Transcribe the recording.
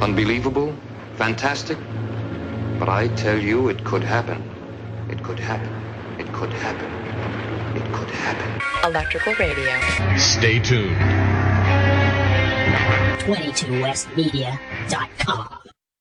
Unbelievable? Fantastic? But I tell you, it could happen. It could happen. It could happen. It could happen. Electrical Radio. Stay tuned. 22westmedia.com